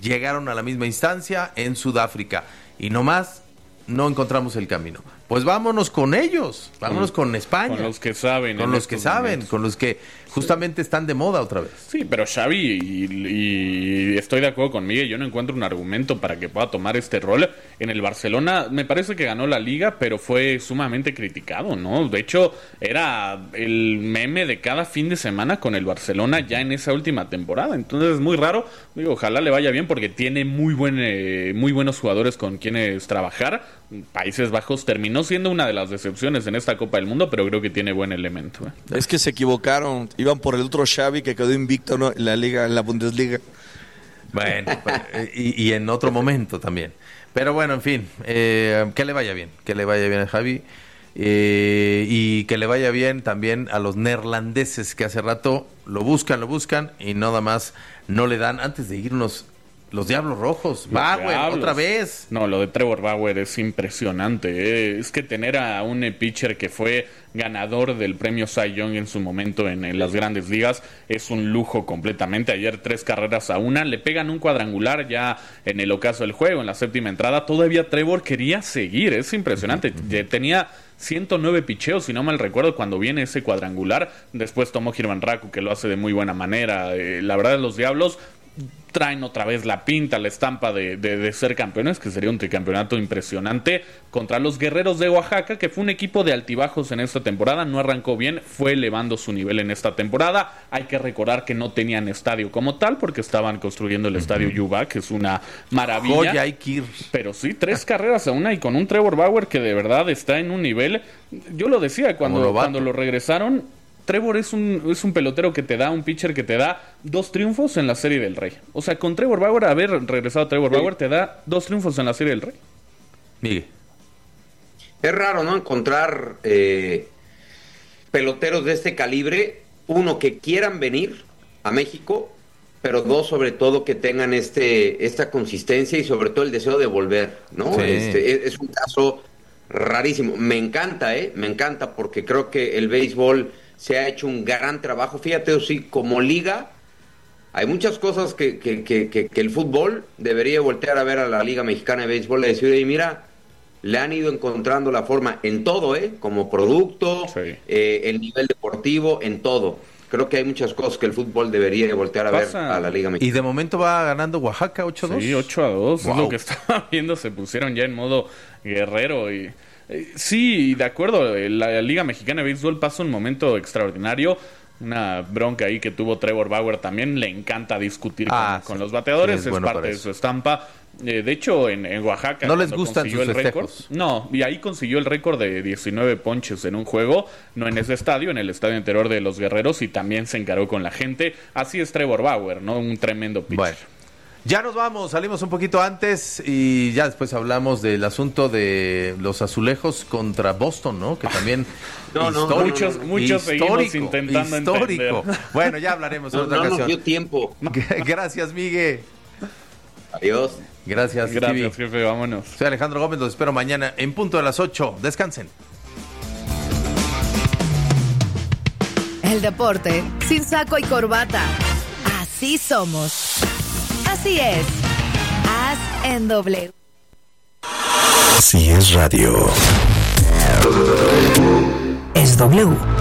llegaron a la misma instancia en Sudáfrica y nomás no encontramos el camino. Pues vámonos con ellos, vámonos con España. Con los que saben. Con los que saben, con los que justamente están de moda otra vez. Sí, pero Xavi, y estoy de acuerdo con Miguel, yo no encuentro un argumento para que pueda tomar este rol. En el Barcelona me parece que ganó la Liga, pero fue sumamente criticado, ¿no? De hecho, era el meme de cada fin de semana con el Barcelona ya en esa última temporada. Entonces es muy raro. Digo, ojalá le vaya bien porque tiene muy buenos jugadores con quienes trabajar. Países Bajos terminó siendo una de las decepciones en esta Copa del Mundo, pero creo que tiene buen elemento. Es que se equivocaron, iban por el otro Xavi que quedó invicto, ¿no?, en la Liga, en la Bundesliga. Bueno, y en otro momento también. Pero bueno, en fin, que le vaya bien a Xavi, y que le vaya bien también a los neerlandeses que hace rato lo buscan y nada más no le dan. Antes de irnos, los Diablos Rojos, Bauer, otra vez. No, lo de Trevor Bauer es impresionante. Es que tener a un pitcher que fue ganador del premio Cy Young en su momento en las grandes ligas es un lujo completamente. Ayer 3 carreras a 1, le pegan un cuadrangular ya en el ocaso del juego, en la séptima entrada. Todavía Trevor quería seguir, es impresionante. Tenía 109 picheos, si no mal recuerdo, cuando viene ese cuadrangular. Después tomó Germán Raku, que lo hace de muy buena manera. La verdad, los Diablos traen otra vez la pinta, la estampa de ser campeones, que sería un tricampeonato impresionante contra los Guerreros de Oaxaca, que fue un equipo de altibajos en esta temporada. No arrancó bien, fue elevando su nivel en esta temporada. Hay que recordar que no tenían estadio como tal, porque estaban construyendo el estadio Yuba, que es una maravilla. Joya, hay que ir. Pero sí, 3 carreras a 1 y con un Trevor Bauer que de verdad está en un nivel. Yo lo decía cuando lo regresaron. Trevor es un pelotero que te da, un pitcher que te da 2 triunfos en la Serie del Rey. O sea, con Trevor Bauer, haber regresado a Trevor Bauer te da 2 triunfos en la Serie del Rey. Miguel. Es raro, ¿no?, encontrar peloteros de este calibre, uno, que quieran venir a México, pero 2, sobre todo, que tengan esta consistencia y sobre todo el deseo de volver, ¿no? Sí. Es un caso rarísimo. Me encanta porque creo que el béisbol se ha hecho un gran trabajo. Fíjate, sí, como liga hay muchas cosas que el fútbol debería voltear a ver a la Liga Mexicana de Béisbol y decir, oye, mira, le han ido encontrando la forma en todo, como producto, sí, el nivel deportivo, en todo. Creo que hay muchas cosas que el fútbol debería voltear a ver a la Liga Mexicana. Y de momento va ganando Oaxaca 8-2. Sí, 8-2, wow. Es lo que estaba viendo, se pusieron ya en modo guerrero y... Sí, de acuerdo, la Liga Mexicana de Béisbol pasa un momento extraordinario. Una bronca ahí que tuvo Trevor Bauer también. Le encanta discutir con los bateadores, sí, es bueno, parte de su estampa. De hecho, en Oaxaca no les gustan sus festejos. No, y ahí consiguió el récord de 19 ponches en un juego, no en ese estadio, en el estadio interior de los Guerreros, y también se encaró con la gente. Así es Trevor Bauer, ¿no? Un tremendo pitcher. Bueno. Ya nos vamos, salimos un poquito antes y ya después hablamos del asunto de los Azulejos contra Boston, ¿no? Que también muchos seguimos intentando entender. Bueno, ya hablaremos en otra ocasión. Nos dio tiempo. Gracias, Miguel. Adiós. Gracias, jefe, vámonos. Soy Alejandro Gómez, los espero mañana en punto de las 8. Descansen. El deporte sin saco y corbata. Así somos. Así es. Haz en W. Así es radio. Es W.